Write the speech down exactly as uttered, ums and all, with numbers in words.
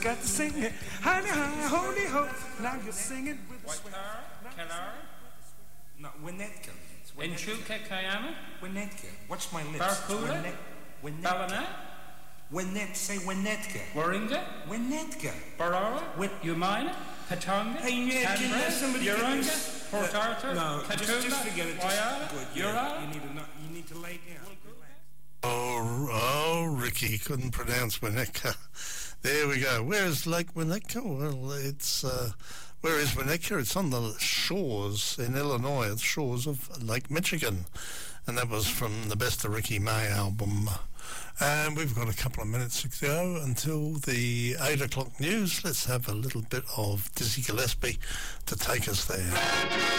Got to sing it, honey, honey, holy ho. Now you're singing with the swing. Keller, No, Winnetka. Enchuka Kayama, Winnetka. Watch my lips. Barracuda, Winnetka. Ballina, Winnet. Say Winnetka. Warringa, Winnetka. Barara, Win- Umina, Patonga, Hey, yeah, can you let somebody get Urunga, this? Port Uh, Arthur, No, just, just Katoomba, forget it. Just, Waiata, good, yeah. Urala. You need to not, you need to lay down. Oh, oh, Ricky couldn't pronounce Winnetka. There we go. Where is Lake Winnetka? Well, it's uh, where is Winnetka? It's on the shores in Illinois, the shores of Lake Michigan, and that was from the Best of Ricky May album. And we've got a couple of minutes to go until the eight o'clock news. Let's have a little bit of Dizzy Gillespie to take us there.